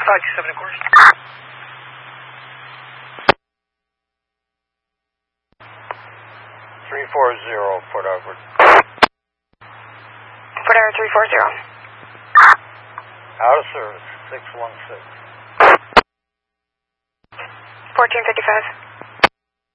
527 of course. 340, Port Edward. Port Edward 340. Out of service, 616. 1455.